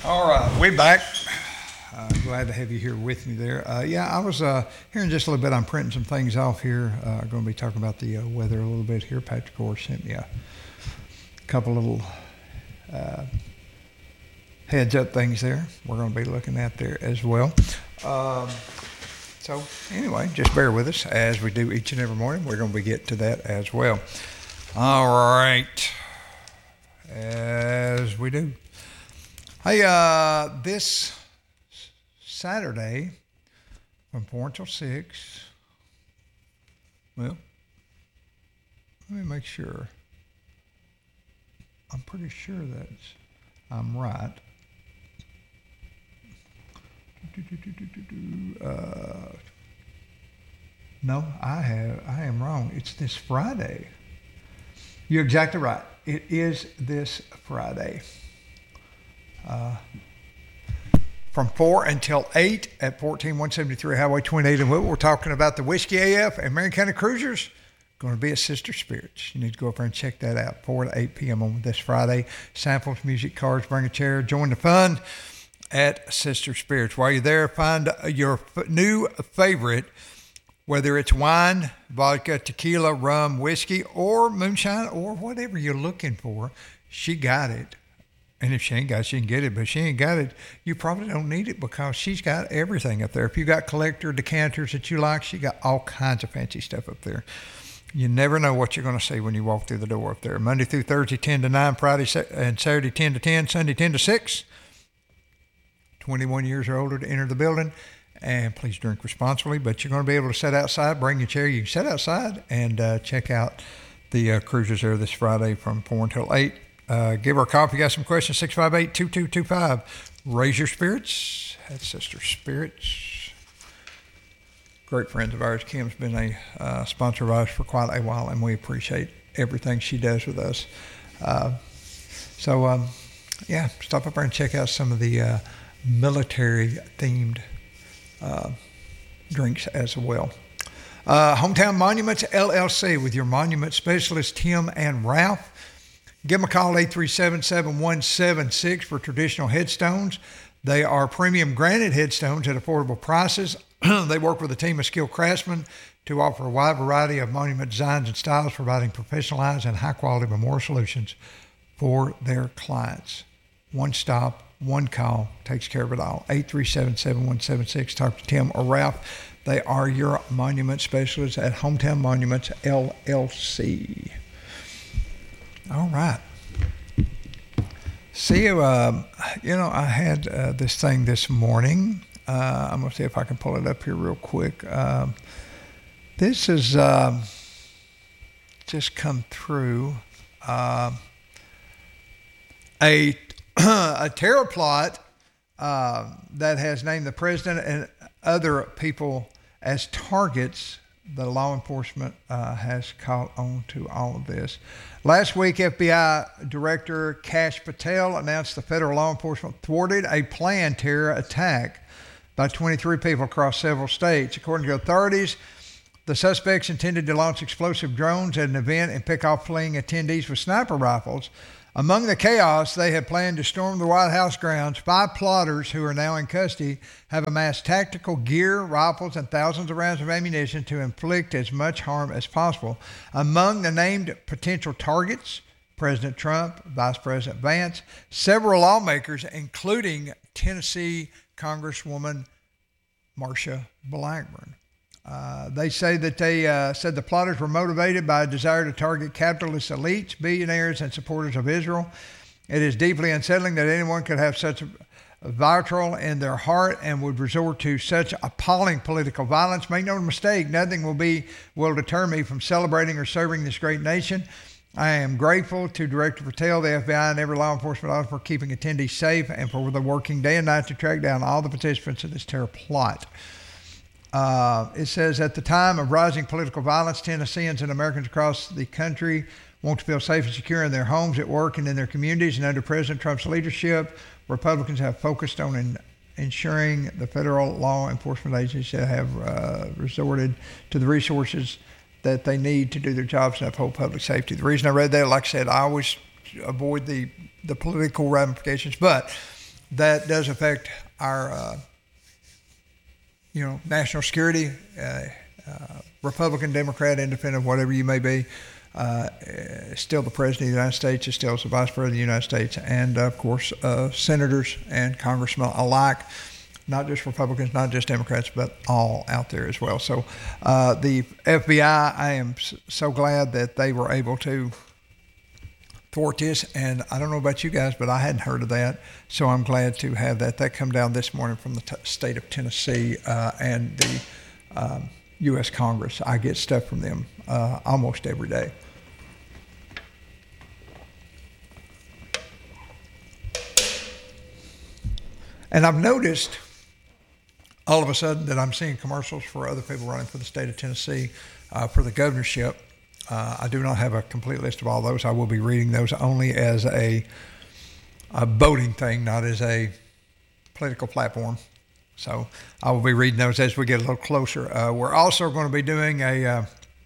All right, we're back. Glad to have you here with me there. I was here in just a little bit. I'm printing some things off here. Going to be talking about the weather a little bit here. Patrick Orr sent me a couple little heads up things there. We're going to be looking at there as well. So anyway, just bear with us as we do each and every morning. We're going to be getting to that as well. All right, as we do. Hey, this Saturday from 4 until 6, well, let me make sure. I'm pretty sure I'm right. No, I am wrong. It's this Friday. You're exactly right. It is this Friday. From 4 until 8 at 14173 Highway 28 in Whitwell. We're talking about the Whiskey AF and Marion County Cruisers. Going to be at Sister Spirits. You need to go up there and check that out. 4 to 8 p.m. on this Friday. Samples, music, cards, bring a chair. Join the fun at Sister Spirits. While you're there, find your new favorite, whether it's wine, vodka, tequila, rum, whiskey, or moonshine, or whatever you're looking for. She got it. And if she ain't got it, she can get it. But if she ain't got it, you probably don't need it because she's got everything up there. If you got collector decanters that you like, she got all kinds of fancy stuff up there. You never know what you're going to see when you walk through the door up there. Monday through Thursday, 10 to 9, Friday and Saturday, 10 to 10, Sunday, 10 to 6. 21 years or older to enter the building. And please drink responsibly. But you're going to be able to sit outside, bring your chair. You can sit outside and check out the cruisers there this Friday from 4 until 8. Give her a call if you got some questions, 658-2225. Raise your spirits at Sister Spirits. Great friends of ours. Kim's been a sponsor of ours for quite a while, and we appreciate everything she does with us. Stop up there and check out some of the military-themed drinks as well. Hometown Monuments, LLC, with your monument specialist, Tim and Ralph. Give them a call, 837-7176 for traditional headstones. They are premium granite headstones at affordable prices. They work with a team of skilled craftsmen to offer a wide variety of monument designs and styles, providing professionalized and high-quality memorial solutions for their clients. One stop, one call, takes care of it all. 837-7176. Talk to Tim or Ralph. They are your monument specialists at Hometown Monuments, LLC. All right. See, I had this thing this morning. I'm going to see if I can pull it up here real quick. This is just come through. A terror plot that has named the president and other people as targets. The law enforcement has caught on to all of this. Last week, FBI Director Kash Patel announced the federal law enforcement thwarted a planned terror attack by 23 people across several states. According to authorities, the suspects intended to launch explosive drones at an event and pick off fleeing attendees with sniper rifles. Among the chaos, they had planned to storm the White House grounds. 5 plotters, who are now in custody, have amassed tactical gear, rifles, and thousands of rounds of ammunition to inflict as much harm as possible. Among the named potential targets, President Trump, Vice President Vance, several lawmakers, including Tennessee Congresswoman Marsha Blackburn. They say that they said the plotters were motivated by a desire to target capitalist elites, billionaires, and supporters of Israel. It is deeply unsettling that anyone could have such a vitriol in their heart and would resort to such appalling political violence. Make no mistake, nothing will deter me from celebrating or serving this great nation. I am grateful to Director Patel, the FBI, and every law enforcement officer for keeping attendees safe and for the working day and night to track down all the participants in this terror plot. It says, at the time of rising political violence, Tennesseans and Americans across the country want to feel safe and secure in their homes, at work, and in their communities. And under President Trump's leadership, Republicans have focused on ensuring the federal law enforcement agencies have resorted to the resources that they need to do their jobs and uphold public safety. The reason I read that, like I said, I always avoid the political ramifications, but that does affect our, national security, Republican, Democrat, Independent, whatever you may be. Still the President of the United States, is still the Vice President of the United States, and of course, senators and congressmen alike, not just Republicans, not just Democrats, but all out there as well. So the FBI, I am so glad that they were able to thwart this, and I don't know about you guys, but I hadn't heard of that, so I'm glad to have that. That come down this morning from the state of Tennessee and the U.S. Congress. I get stuff from them almost every day. And I've noticed all of a sudden that I'm seeing commercials for other people running for the state of Tennessee for the governorship. I do not have a complete list of all those. I will be reading those only as a voting thing, not as a political platform. So I will be reading those as we get a little closer. We're also going to be doing a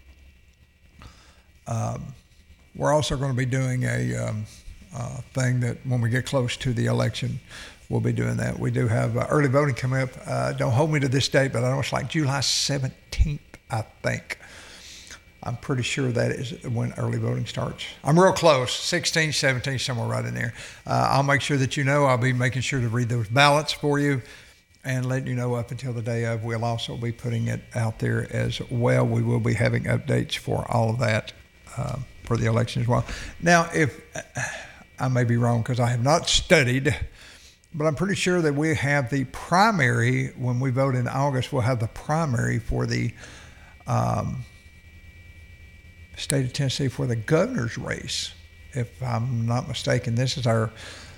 thing that when we get close to the election, we'll be doing that. We do have early voting coming up. Don't hold me to this date, but I know it's like July 17th, I think. I'm pretty sure that is when early voting starts. I'm real close, 16, 17, somewhere right in there. I'll make sure that you know. I'll be making sure to read those ballots for you and letting you know up until the day of. We'll also be putting it out there as well. We will be having updates for all of that for the election as well. Now, if I may be wrong because I have not studied, but I'm pretty sure that we have the primary, when we vote in August, we'll have the primary for the state of Tennessee for the governor's race. If I'm not mistaken, this is our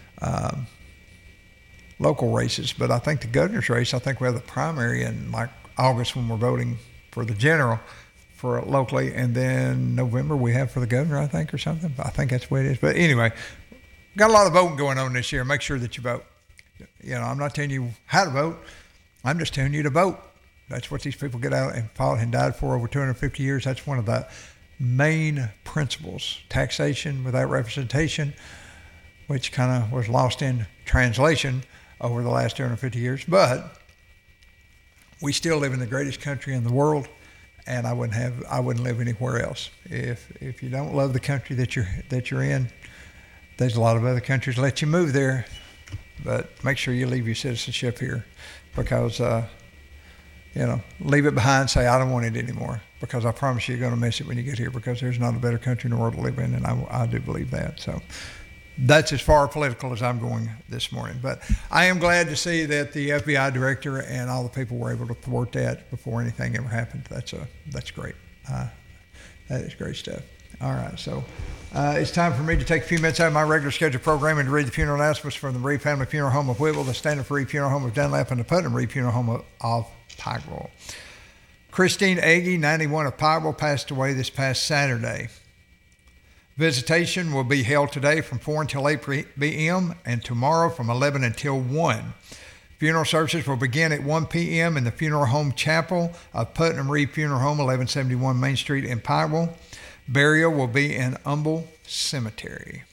local races, but I think the governor's race, I think we have the primary in like August when we're voting for the general for locally, and then November we have for the governor, I think, or something. I think that's the way it is. But anyway, got a lot of voting going on this year. Make sure that you vote. I'm not telling you how to vote. I'm just telling you to vote. That's what these people get out and fought and died for over 250 years. That's one of the main principles. Taxation without representation, which kind of was lost in translation over the last 250 years. But we still live in the greatest country in the world, and I wouldn't live anywhere else. If you don't love the country that you're in, there's a lot of other countries that let you move there, but make sure you leave your citizenship here, because leave it behind. Say, I don't want it anymore, because I promise you're going to miss it when you get here, because there's not a better country in the world to live in, and I do believe that. So that's as far political as I'm going this morning. But I am glad to see that the FBI director and all the people were able to thwart that before anything ever happened. That's great. That is great stuff. All right, so it's time for me to take a few minutes out of my regular scheduled program and to read the funeral announcements from the Reed Family Funeral Home of Whitwell, the Standard for Reed Funeral Home of Dunlap, and the Putnam Reed Funeral Home of Pikeville. Christine Agee, 91 of Pikeville, passed away this past Saturday. Visitation will be held today from 4 until 8 p.m. and tomorrow from 11 until 1. Funeral services will begin at 1 p.m. in the Funeral Home Chapel of Putnam Reed Funeral Home, 1171 Main Street in Pikeville. Burial will be in Humble Cemetery.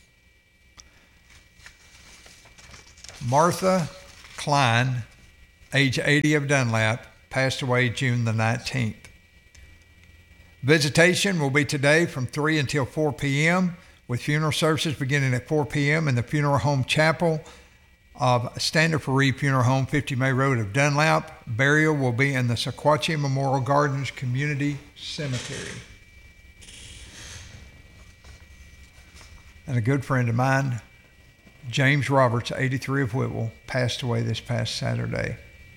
Martha Klein, age 80 of Dunlap, passed away June the 19th. Visitation will be today from 3 until 4 p.m. with funeral services beginning at 4 p.m. in the Funeral Home Chapel of Standard for Reed Funeral Home, 50 May Road of Dunlap. Burial will be in the Sequatchie Memorial Gardens Community Cemetery. And a good friend of mine, James Roberts, 83 of Whitwell, passed away this past Saturday.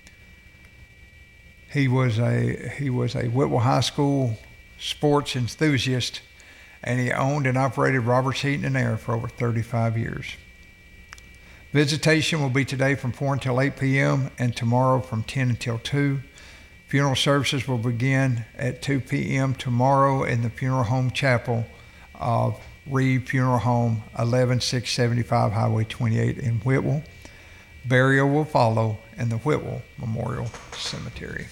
He was a Whitwell High School sports enthusiast, and he owned and operated Roberts Heating and Air for over 35 years. Visitation will be today from 4 until 8 p.m. and tomorrow from 10 until 2. Funeral services will begin at 2 p.m. tomorrow in the Funeral Home Chapel of Reed Funeral Home, 11675 Highway 28 in Whitwell. Burial will follow in the Whitwell Memorial Cemetery.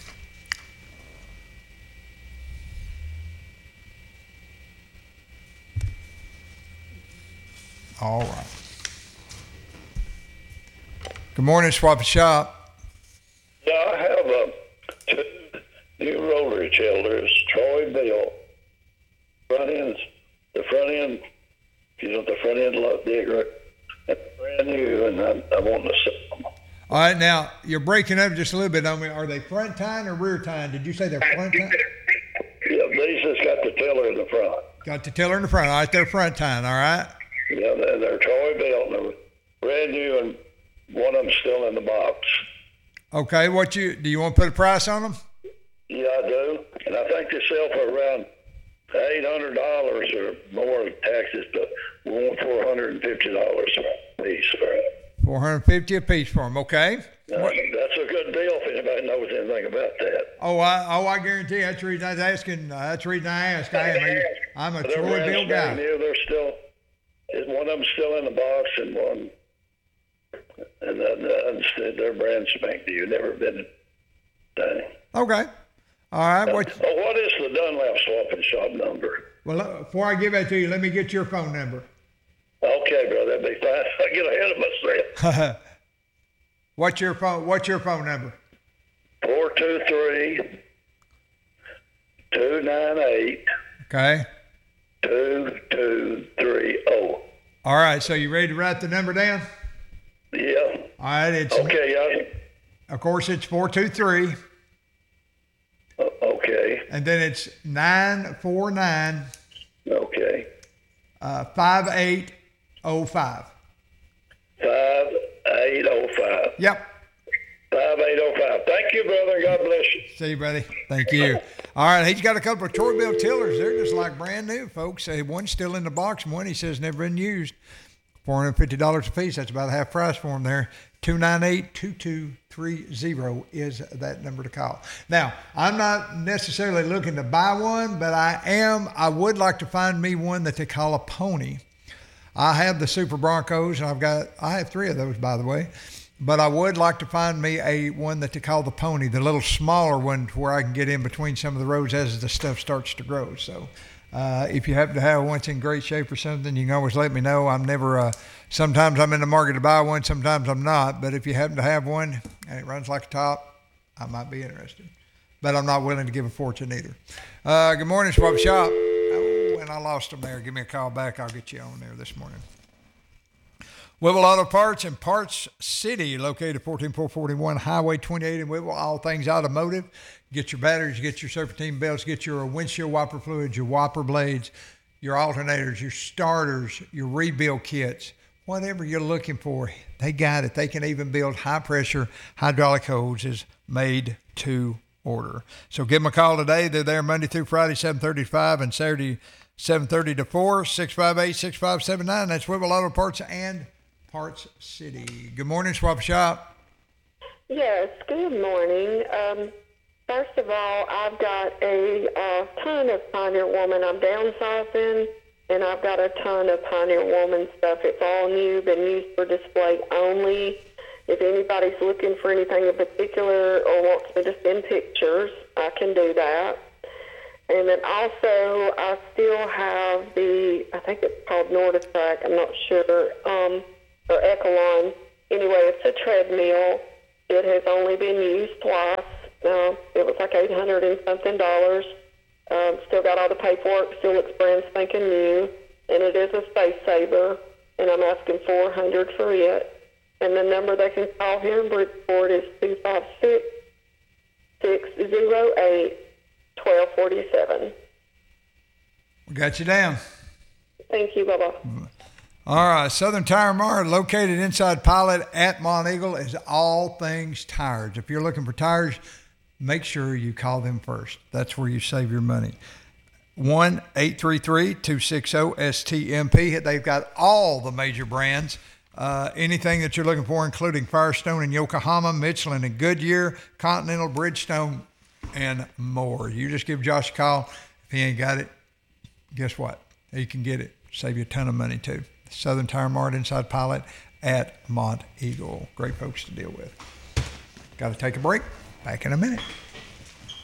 All right. Good morning, Swap and Shop. Yeah, I have two new rotary chillers, Troy Bill. The front end, the front end lot digger, brand new, and I want to sell them. All right, now you're breaking up just a little bit on me. Are they front tine or rear tine? Did you say they're front tine? Yeah, these just got the tiller in the front. Got the tiller in the front. All right, they're front tine. All right. Yeah, they're Troy Bill, and they're brand new, and one of them's still in the box. Okay, do you want to put a price on them? Yeah, I do, and I think they sell for around $800 or more in taxes, but we want $450 a piece for it. $450 a piece for them. Okay. That's a good deal if anybody knows anything about that. I guarantee you. That's the reason I was asking. That's the reason I asked. I'm a Troy Bill guy. They're still, one of them's still in the box, and one, and they're brand spank new. Never been done. Okay. All right. What is the Dunlap Swap and Shop number? Well, before I give that to you, let me get your phone number. Okay, bro, that'd be fine. I get ahead of myself. What's your phone number? 423-298. Okay. 2230. All right. So you ready to write the number down? Yeah. All right. It's okay. Yeah. Of course, it's 423. Okay. And then it's 949. Okay. 5805. 5805. Yep. 5805. Thank you, brother. God bless you. See you, buddy. Thank you. All right. He's got a couple of Troy Bill tillers. They're just like brand new, folks. One's still in the box, and one he says never been used. $450 a piece. That's about a half price for them there. 298-2230 is that number to call. Now, I'm not necessarily looking to buy one, but I would like to find me one that they call a pony. I have the Super Broncos, and I have 3 of those, by the way. But I would like to find me one that they call the pony, the little smaller one, where I can get in between some of the rows as the stuff starts to grow. So if you happen to have one that's in great shape or something, you can always let me know. I'm never, sometimes I'm in the market to buy one, sometimes I'm not. But if you happen to have one and it runs like a top, I might be interested. But I'm not willing to give a fortune either. Good morning, Swap Shop. Oh, and I lost them there. Give me a call back. I'll get you on there this morning. Whipple Auto Parts in Parts City, located at 14441 Highway 28 in Whipple. All things automotive. Get your batteries, get your serpentine belts, get your windshield wiper fluids, your wiper blades, your alternators, your starters, your rebuild kits. Whatever you're looking for, they got it. They can even build high-pressure hydraulic hoses made to order. So give them a call today. They're there Monday through Friday, 7:30 to 5, and Saturday, 7:30 to 4, 658-6579. That's Whipple Auto Parts and Parts City. Good morning, Swap Shop. Yes, good morning. First of all, I've got a ton of Pioneer Woman. I'm downsizing, and I've got a ton of Pioneer Woman stuff. It's all new, been used for display only. If anybody's looking for anything in particular or wants me to send pictures, I can do that. And then also, I still have I think it's called Norditrack, I'm not sure, or Echelon. Anyway, it's a treadmill. It has only been used twice. It was like $800 and something. Still got all the paperwork, still looks brand spanking new, and it is a space saver, and I'm asking $400 for it. And the number they can call here in Bridgeport is 256-608-1247. We got you down. Thank you. Bye-bye. All right, Southern Tire Mart, located inside Pilot at Monteagle, is all things tires. If you're looking for tires, make sure you call them first. That's where you save your money. 1-833-260-STMP. They've got all the major brands. Anything that you're looking for, including Firestone and Yokohama, Michelin and Goodyear, Continental, Bridgestone, and more. You just give Josh a call. If he ain't got it, guess what? He can get it. Save you a ton of money, too. Southern Tire Mart inside Pilot at Monteagle. Great folks to deal with. Got to take a break. Back in a minute.